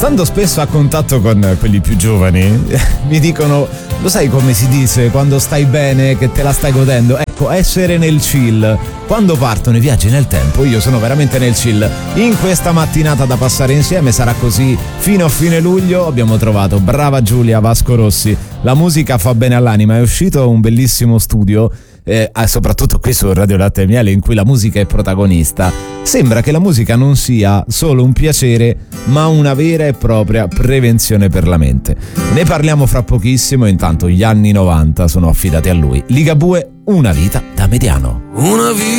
Stando spesso a contatto con quelli più giovani, mi dicono: lo sai come si dice quando stai bene, che te la stai godendo? Ecco, essere nel chill. Quando partono i viaggi nel tempo, io sono veramente nel chill. In questa mattinata da passare insieme sarà così fino a fine luglio. Abbiamo trovato Brava Giulia, Vasco Rossi. La musica fa bene all'anima. È uscito un bellissimo studio, soprattutto qui su Radio Latte e Miele, in cui la musica è protagonista. Sembra che la musica non sia solo un piacere, ma una vera e propria prevenzione per la mente. Ne parliamo fra pochissimo. Intanto gli anni 90 sono affidati a lui. Ligabue, Una vita da mediano.